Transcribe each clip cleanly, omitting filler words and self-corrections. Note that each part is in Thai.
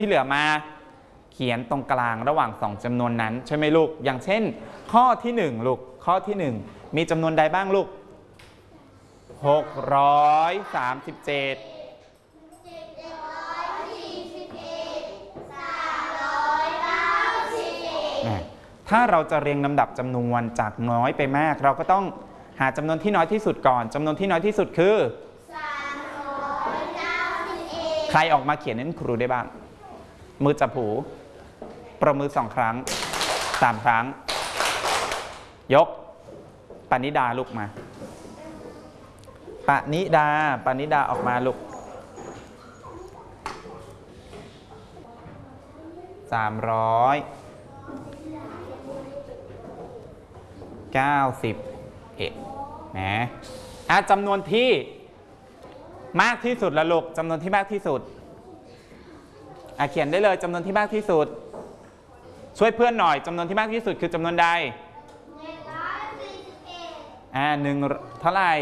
ที่เหลือมาเขียนตรงกลางระหว่าง2จำนวนนั้นใช่ไหมลูกอย่างเช่นข้อที่1ลูกข้อที่1มีจำนวนใดบ้างลูก637ถ้าเราจะเรียงลำดับจำนวนจากน้อยไปมากเราก็ต้องหาจำนวนที่น้อยที่สุดก่อนจำนวนที่น้อยที่สุดคือใครออกมาเขียนให้ครูได้บ้างมือจับหูประมือ2 ครั้ง3 ครั้งยกปณิดาลุกมาปณิดาออกมาลุก391นะจำนวนที่มากที่สุดละลูกจำนวนที่มากที่สุดเขียนได้เลยจำนวนที่มากที่สุดช่วยเพื่อนหน่อยจำนวนที่มากที่สุดคือจำนวนใด1เท่าไหร่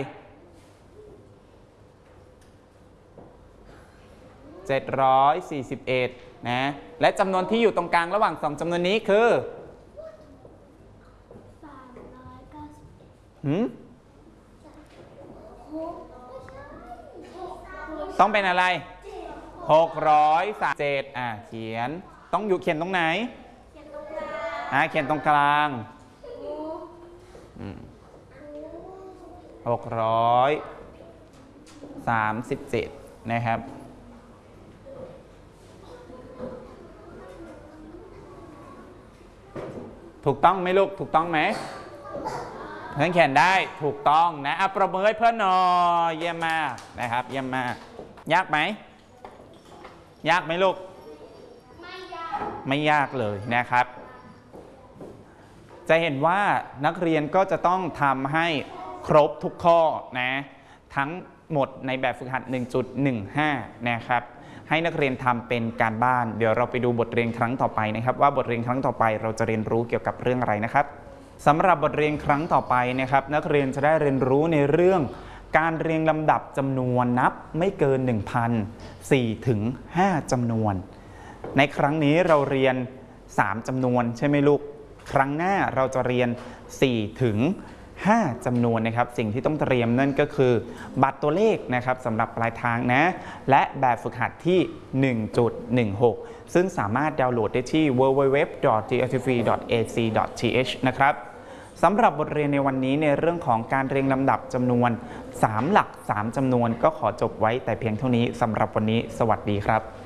741นะและจำนวนที่อยู่ตรงกลางระหว่าง2จำนวนนี้คือต้องเป็นอะไร637เขียนต้องอยู่เขียนตรงไหนเขียนตรงกลาง637นะครับถูกต้องไหมลูกถูกต้องไหมเพื่อนเขียนได้ถูกต้องนะประเมินให้เพื่อนหน่อยเยี่ยมมากนะครับเยี่ยมมากยากไหมยากไหมลูกไม่ยากเลยนะครับจะเห็นว่านักเรียนก็จะต้องทำให้ครบทุกข้อนะทั้งหมดในแบบฝึกหัด 1.15 นะครับให้นักเรียนทำเป็นการบ้านเดี๋ยวเราไปดูบทเรียนครั้งต่อไปนะครับว่าบทเรียนครั้งต่อไปเราจะเรียนรู้เกี่ยวกับเรื่องอะไรนะครับสำหรับบทเรียนครั้งต่อไปนะครับนักเรียนจะได้เรียนรู้ในเรื่องการเรียงลำดับจำนวนนับไม่เกิน 1,000 4 ถึง 5 จำนวนในครั้งนี้เราเรียน3จำนวนใช่ไหมลูกครั้งหน้าเราจะเรียน4 ถึง 5 จำนวนนะครับสิ่งที่ต้องเตรียมนั่นก็คือบัตรตัวเลขนะครับสำหรับปลายทางนะและแบบฝึกหัดที่ 1.16 ซึ่งสามารถดาวน์โหลดได้ที่ www.dltv.ac.th นะครับสำหรับบทเรียนในวันนี้ในเรื่องของการเรียงลำดับจำนวน3 หลัก 3 จำนวนก็ขอจบไว้แต่เพียงเท่านี้สำหรับวันนี้สวัสดีครับ